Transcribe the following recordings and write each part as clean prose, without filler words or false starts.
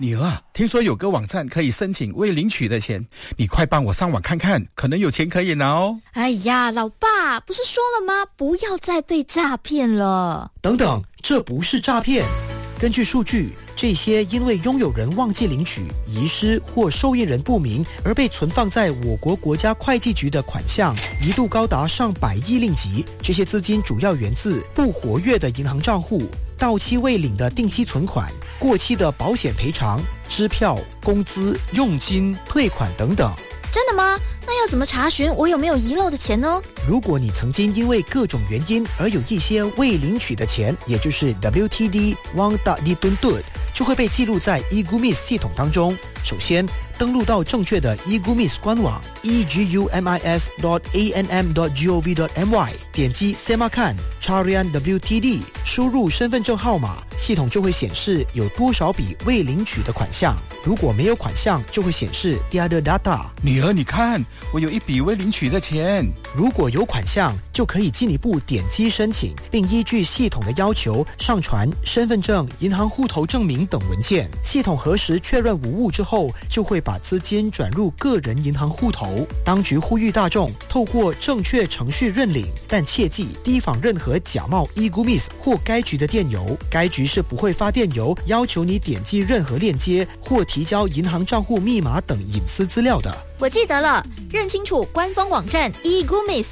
女儿啊，听说有个网站可以申请未领取的钱，你快帮我上网看看，可能有钱可以拿哦。 哎呀，老爸，不是说了吗？不要再被诈骗了。 等等，这不是诈骗。根据数据，这些因为拥有人忘记领取、遗失或受益人不明而被存放在我国国家会计局的款项，一度高达上百亿令吉。这些资金主要源自不活跃的银行账户、到期未领的定期存款、过期的保险赔偿、支票、工资、佣金、退款等等。 真的吗？那要怎么查询我有没有遗漏的钱呢？ 如果你曾经因为各种原因而有一些未领取的钱，也就是 WTD Wang Tak Ditun， 就会被记录在 eGumis 系统当中。首先，登录到正确的 eGumis 官网 egumis.anm.gov.my， 点击 Semakan Carian WTD， 输入身份证号码，系统就会显示有多少笔未领取的款项。如果没有款项，就会显示 Tiada data。 女儿，你看，我有一笔未领取的钱。 如果有款项，就可以进一步点击申请，并依据系统的要求上传身份证、银行户头证明等文件。系统核实确认无误之后，就会把资金转入个人银行户头。当局呼吁大众透过正确程序认领，但切记提防任何假冒 eGumis 或该局的电邮。该局是不会发电邮要求你点击任何链接或提交银行账户密码等隐私资料的。 我记得了，认清楚官方网站 eGumis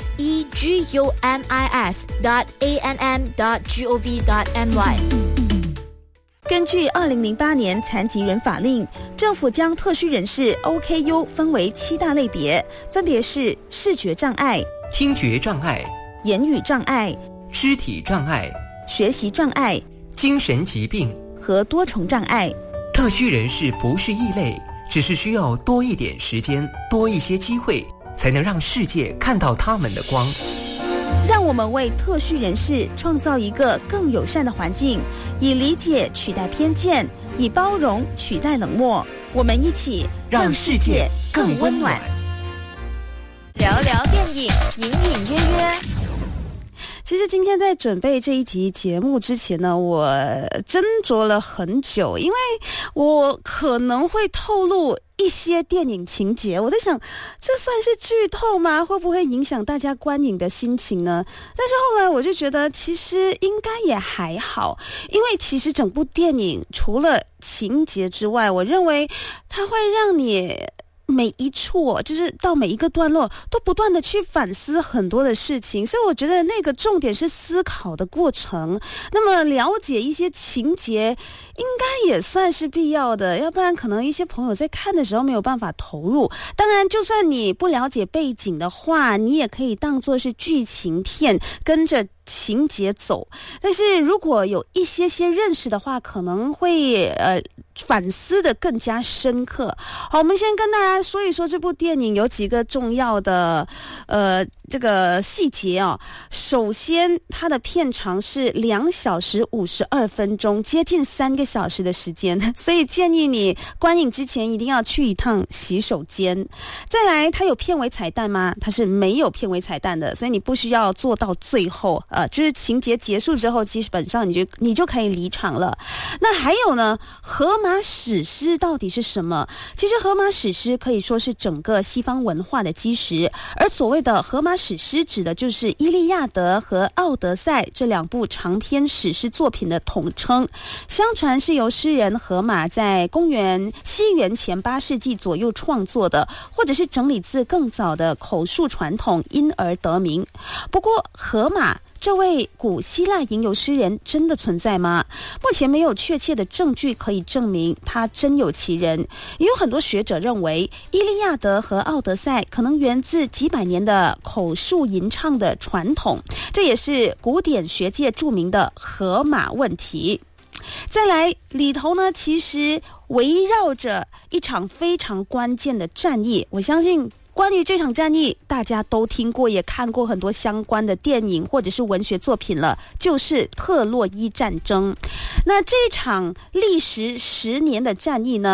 egumis.anm.gov.my。 根据2008年残疾人法令，政府将特需人士 OKU 分为7大类别，分别是视觉障碍、 听觉障碍、 言语障碍、 肢体障碍、 学习障碍、 精神疾病和多重障碍。 特需人士不是异类，只是需要多一点时间，多一些机会，才能让世界看到他们的光。 让我们为特需人士创造一个更友善的环境，以理解取代偏见，以包容取代冷漠。我们一起让世界更温暖。 聊聊电影，隐隐约约。 其实今天在准备这一集节目之前呢，我斟酌了很久，因为我可能会透露一些电影情节，我在想这算是剧透吗？会不会影响大家观影的心情呢？但是后来我就觉得其实应该也还好，因为其实整部电影除了情节之外，我认为它会让你每一处就是到每一个段落都不断的去反思很多的事情，所以我觉得那个重点是思考的过程。那么了解一些情节应该也算是必要的，要不然可能一些朋友在看的时候没有办法投入。当然就算你不了解背景的话，你也可以当作是剧情片，跟着情节走。但是如果有一些认识的话，可能会反思的更加深刻。好，我们先跟大家说一说这部电影有几个重要的这个细节啊。首先，它的片长是2小时52分钟，接近3个小时的时间，所以建议你观影之前一定要去一趟洗手间。再来，它有片尾彩蛋吗？它是没有片尾彩蛋的，所以你不需要做到最后，就是情节结束之后，基本上你就可以离场了。那还有呢，荷马史诗到底是什么？其实荷马史诗可以说是整个西方文化的基石，而所谓的荷马史诗指的就是《伊利亚德》和《奥德赛》这2部长篇史诗作品的统称。相传是由诗人荷马在西元前8世纪左右创作的，或者是整理自更早的口述传统，因而得名。不过荷马这位古希腊吟游诗人真的存在吗？目前没有确切的证据可以证明他真有其人。也有很多学者认为，《伊利亚德》和《奥德赛》可能源自几百年的口述吟唱的传统，这也是古典学界著名的荷马问题。再来，里头呢，其实围绕着一场非常关键的战役，我相信关于这场战役大家都听过，也看过很多相关的电影或者是文学作品了，就是特洛伊战争。那这场历时10年的战役呢，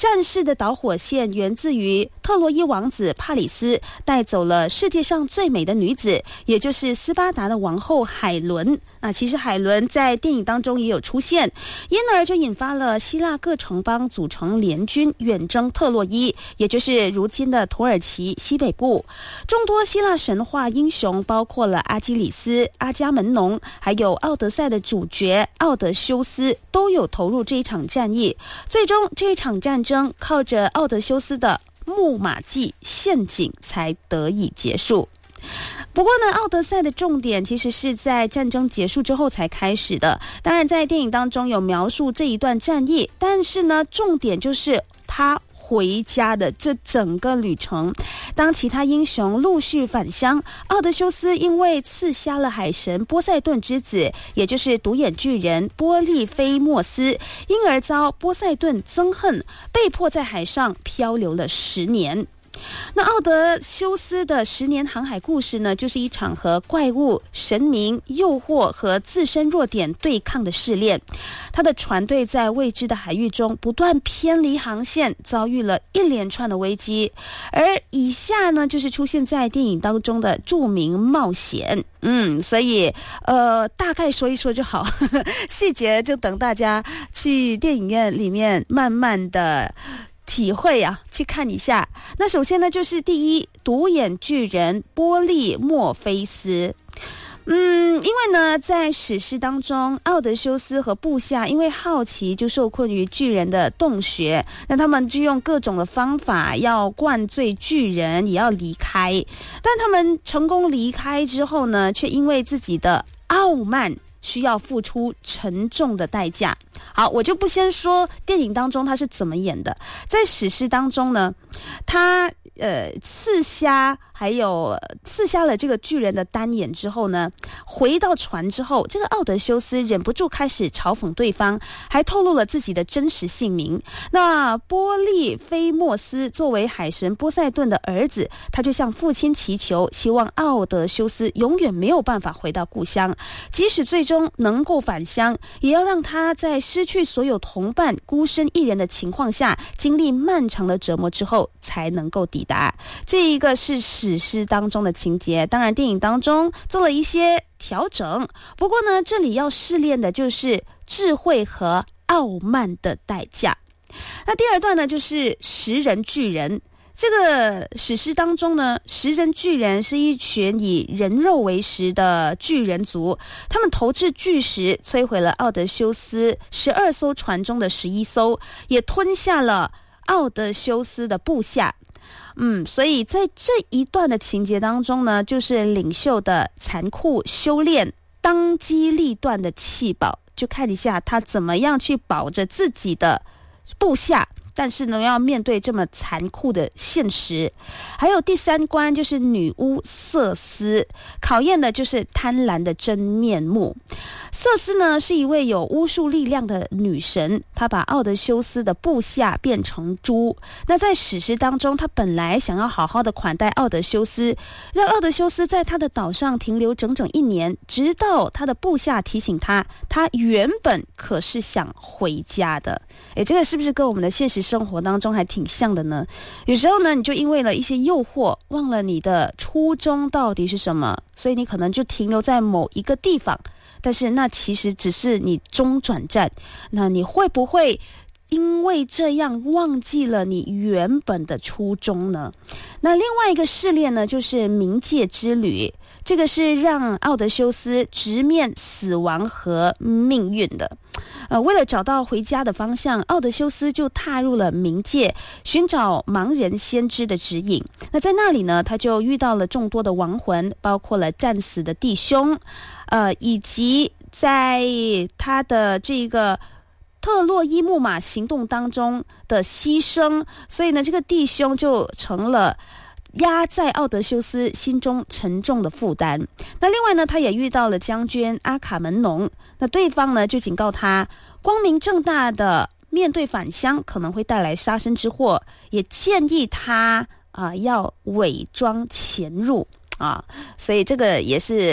战事的导火线源自于特洛伊王子帕里斯带走了世界上最美的女子，也就是斯巴达的王后海伦。其实海伦在电影当中也有出现，因而就引发了希腊各城邦组成联军远征特洛伊，也就是如今的土耳其西北部。众多希腊神话英雄，包括了阿基里斯、阿伽门农，还有奥德赛的主角奥德修斯，都有投入这一场战役。最终这一场战争靠着奥德修斯的木马计陷阱才得以结束。不过呢，奥德赛的重点其实是在战争结束之后才开始的。当然在电影当中有描述这一段战役，但是呢，重点就是他回家的这整个旅程。当其他英雄陆续返乡，奥德修斯因为刺瞎了海神波塞顿之子，也就是独眼巨人波利菲莫斯，因而遭波塞顿憎恨，被迫在海上漂流了10年。那奥德修斯的10年航海故事呢，就是一场和怪物、神明、诱惑和自身弱点对抗的试炼。他的船队在未知的海域中不断偏离航线，遭遇了一连串的危机。而以下呢，就是出现在电影当中的著名冒险。所以大概说一说就好，细节就等大家去电影院里面慢慢的体会去看一下。那首先呢，就是第一，独眼巨人波利莫菲斯。因为呢，在史诗当中，奥德修斯和部下因为好奇就受困于巨人的洞穴，那他们就用各种的方法要灌醉巨人，也要离开。但他们成功离开之后呢，却因为自己的傲慢需要付出沉重的代价。好，我就不先说电影当中他是怎么演的，在史诗当中呢，他刺瞎了这个巨人的单眼之后呢，回到船之后，这个奥德修斯忍不住开始嘲讽对方，还透露了自己的真实姓名。那波利菲莫斯作为海神波塞顿的儿子，他就向父亲祈求，希望奥德修斯永远没有办法回到故乡，即使最终能够返乡，也要让他在失去所有同伴、孤身一人的情况下，经历漫长的折磨之后才能够抵达。这一个是史诗当中的情节，当然电影当中做了一些调整。不过呢，这里要试炼的就是智慧和傲慢的代价。那第二段呢，就是食人巨人。这个史诗当中呢，食人巨人是一群以人肉为食的巨人族，他们投掷巨石摧毁了奥德修斯12艘船中的11艘，也吞下了奥德修斯的部下。所以在这一段的情节当中呢，就是领袖的残酷修炼，当机立断的弃保，就看一下他怎么样去保着自己的部下，但是呢，要面对这么残酷的现实。还有第3关就是女巫瑟斯，考验的就是贪婪的真面目。瑟斯呢是一位有巫术力量的女神，她把奥德修斯的部下变成猪。那在史诗当中，她本来想要好好的款待奥德修斯，让奥德修斯在他的岛上停留整整1年，直到他的部下提醒他，他原本可是想回家的。这个是不是跟我们的现实生活当中还挺像的呢？有时候呢，你就因为了一些诱惑，忘了你的初衷到底是什么，所以你可能就停留在某一个地方，但是那其实只是你中转站。那你会不会因为这样忘记了你原本的初衷呢？那另外一个试炼呢，就是冥界之旅。这个是让奥德修斯直面死亡和命运的。为了找到回家的方向，奥德修斯就踏入了冥界，寻找盲人先知的指引。那在那里呢，他就遇到了众多的亡魂，包括了战死的弟兄，以及在他的这个特洛伊木马行动当中的牺牲，所以呢，这个弟兄就成了压在奥德修斯心中沉重的负担。那另外呢，他也遇到了将军阿卡门农，那对方呢就警告他，光明正大的面对返乡可能会带来杀身之祸，也建议他要伪装潜入所以这个也是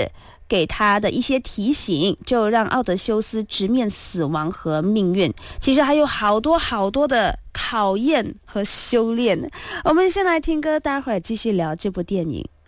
给他的一些提醒，就让奥德修斯直面死亡和命运。其实还有好多好多的考验和修炼。我们先来听歌，待会儿继续聊这部电影。